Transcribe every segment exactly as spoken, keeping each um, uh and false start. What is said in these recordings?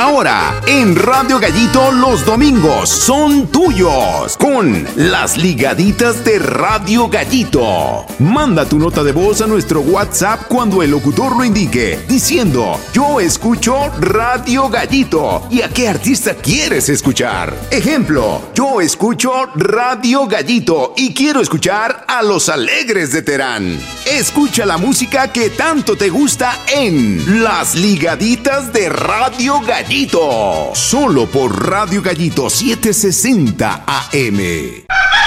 Ahora, en Radio Gallito, los domingos son tuyos con las ligaditas de Radio Gallito. Manda tu nota de voz a nuestro WhatsApp cuando el locutor lo indique, diciendo: yo escucho Radio Gallito. ¿Y a qué artista quieres escuchar? Ejemplo: yo escucho Radio Gallito y quiero escuchar a Los Alegres de Terán. Escucha la música que tanto te gusta en Las Ligaditas de Radio Gallito. Solo por Radio Gallito setecientos sesenta A M.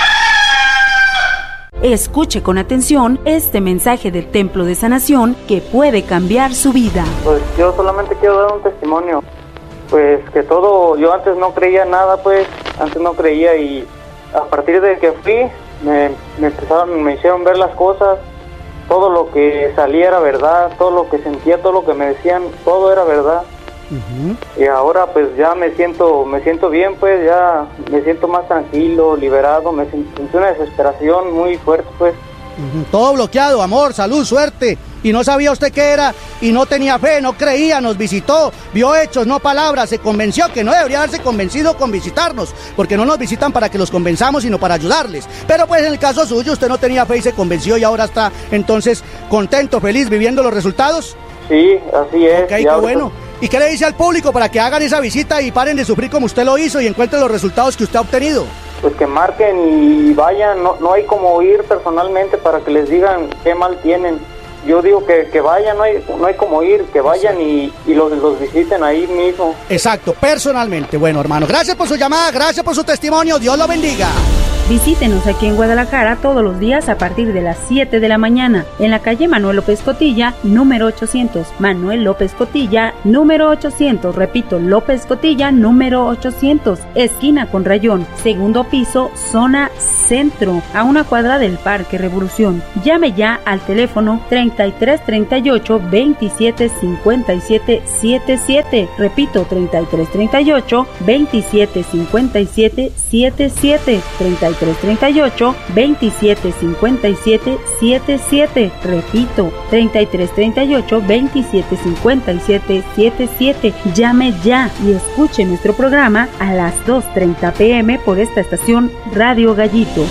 Escuche con atención este mensaje del Templo de Sanación que puede cambiar su vida. Pues yo solamente quiero dar un testimonio. Pues que todo, yo antes no creía nada, pues, antes no creía, y a partir de que fui, me, me empezaron, me hicieron ver las cosas, todo lo que salía era verdad, todo lo que sentía, todo lo que me decían, todo era verdad. Uh-huh. Y ahora pues ya me siento, me siento bien, pues ya me siento más tranquilo, liberado, me sentí una desesperación muy fuerte, pues. Uh-huh. Todo bloqueado, amor, salud, suerte. Y no sabía usted qué era, y no tenía fe, no creía, nos visitó, vio hechos, no palabras, se convenció que no debería haberse convencido con visitarnos, porque no nos visitan para que los convenzamos, sino para ayudarles. Pero pues en el caso suyo, usted no tenía fe y se convenció, y ahora está entonces contento, feliz, viviendo los resultados. Sí, así es. Ok, qué ahorita... bueno. ¿Y qué le dice al público para que hagan esa visita y paren de sufrir como usted lo hizo y encuentren los resultados que usted ha obtenido? Pues que marquen y vayan, no, no hay como ir personalmente para que les digan qué mal tienen. Yo digo que, que vayan, no hay, no hay como ir, que vayan y, y los, los visiten ahí mismo. Exacto, personalmente. Bueno, hermano, gracias por su llamada, gracias por su testimonio, Dios lo bendiga. Visítenos aquí en Guadalajara todos los días a partir de las siete de la mañana, en la calle Manuel López Cotilla, número ochocientos. Manuel López Cotilla, número ochocientos. Repito, López Cotilla, número ochocientos. Esquina con Rayón, segundo piso, zona centro, a una cuadra del Parque Revolución. Llame ya al teléfono treinta y tres treinta y ocho veintisiete cincuenta y siete setenta y siete. Repito, treinta y tres treinta y ocho veintisiete cincuenta y siete setenta y siete. treinta y tres treinta y ocho veintisiete cincuenta y siete setenta y siete. Repito, treinta y tres treinta y ocho veintisiete cincuenta y siete setenta y siete. Llame ya y escuche nuestro programa a las dos treinta pm por esta estación Radio Gallito.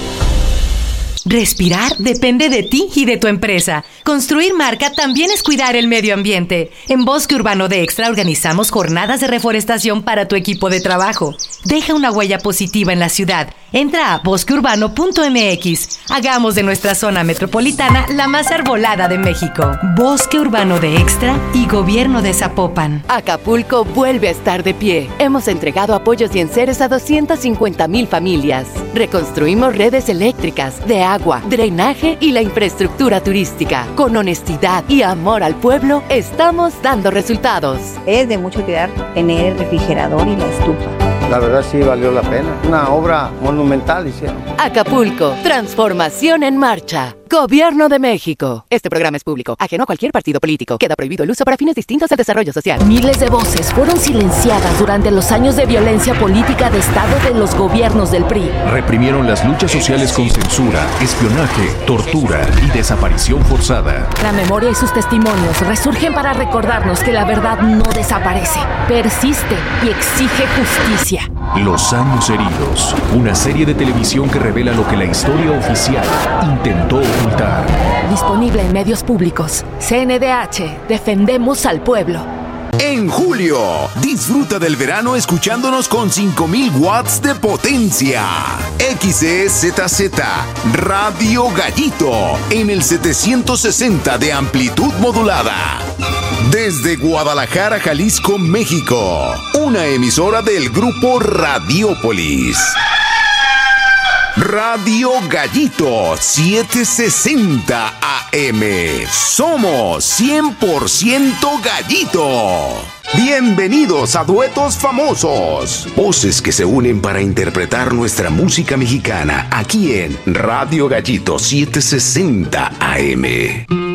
Respirar depende de ti y de tu empresa. Construir marca también es cuidar el medio ambiente. En Bosque Urbano de Extra organizamos jornadas de reforestación para tu equipo de trabajo. Deja una huella positiva en la ciudad. Entra a bosque urbano punto m x. Hagamos de nuestra zona metropolitana la más arbolada de México. Bosque Urbano de Extra y Gobierno de Zapopan. Acapulco vuelve a estar de pie. Hemos entregado apoyos y enseres a doscientas cincuenta mil familias. Reconstruimos redes eléctricas, de agua, drenaje y la infraestructura turística. Con honestidad y amor al pueblo, estamos dando resultados. Es de mucha utilidad tener el refrigerador y la estufa. La verdad sí valió la pena. Una obra monumental hicieron. Acapulco, transformación en marcha. Gobierno de México. Este programa es público, ajeno a cualquier partido político. Queda prohibido el uso para fines distintos al desarrollo social. Miles de voces fueron silenciadas durante los años de violencia política de Estado de los gobiernos del P R I. Reprimieron las luchas sociales con censura, espionaje, tortura y desaparición forzada. La memoria y sus testimonios resurgen para recordarnos que la verdad no desaparece, persiste y exige justicia. Los años heridos. Una serie de televisión que revela lo que la historia oficial intentó ocultar. Disponible en medios públicos. C N D H. Defendemos al pueblo. En julio, disfruta del verano escuchándonos con cinco mil watts de potencia. X E Z Z Radio Gallito en el setecientos sesenta de amplitud modulada. Desde Guadalajara, Jalisco, México. Una emisora del grupo Radiópolis. Radio Gallito setecientos sesenta A M. Somos cien por ciento Gallito. Bienvenidos a Duetos Famosos. Voces que se unen para interpretar nuestra música mexicana aquí en Radio Gallito setecientos sesenta A M.